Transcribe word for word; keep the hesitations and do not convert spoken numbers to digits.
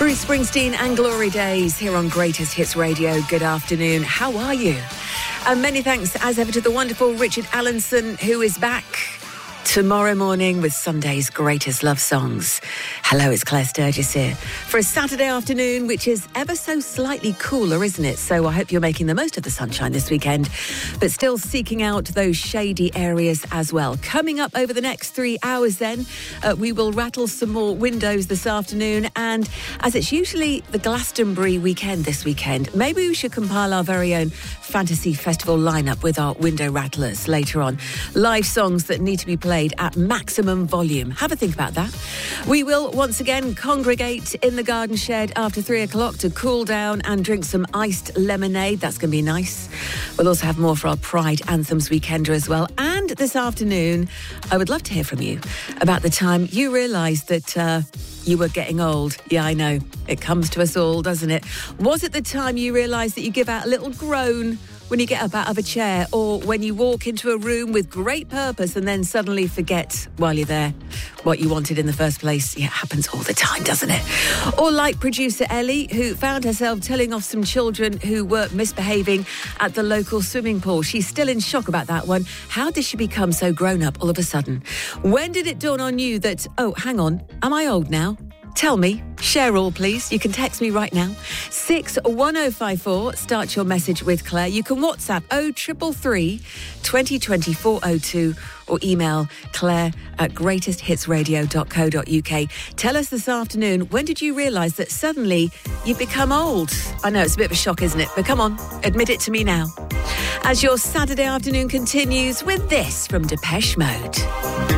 Bruce Springsteen and Glory Days here on Greatest Hits Radio. Good afternoon. How are you? And many thanks as ever to the wonderful Richard Allenson, who is back tomorrow morning with Sunday's greatest love songs. Hello, it's Claire Sturgis here for a Saturday afternoon, which is ever so slightly cooler, isn't it? So I hope you're making the most of the sunshine this weekend, but still seeking out those shady areas as well. Coming up over the next three hours then, uh, we will rattle some more windows this afternoon. And as it's usually the Glastonbury weekend this weekend, maybe we should compile our very own Fantasy Festival lineup with our window rattlers later on. Live songs that need to be played at maximum volume. Have a think about that. We will once again congregate in the garden shed after three o'clock to cool down and drink some iced lemonade. That's going to be nice. We'll also have more for our Pride Anthems weekender as well. And this afternoon, I would love to hear from you about the time you realised that uh, you were getting old. Yeah, I know. It comes to us all, doesn't it? Was it the time you realised that you give out a little groan when you get up out of a chair, or when you walk into a room with great purpose and then suddenly forget while you're there what you wanted in the first place? Yeah, it happens all the time, doesn't it? Or like producer Ellie, who found herself telling off some children who were misbehaving at the local swimming pool. She's still in shock about that one. How did she become so grown up all of a sudden? When did it dawn on you that, oh, hang on, am I old now? Tell me. Share all, please. You can text me right now. six one oh five four. Start your message with Claire. You can WhatsApp oh triple three, twenty twenty four oh two or email Claire at greatest hits radio dot co dot uk. Tell us this afternoon, when did you realise that suddenly you've become old? I know it's a bit of a shock, isn't it? But come on, admit it to me now. As your Saturday afternoon continues with this from Depeche Mode.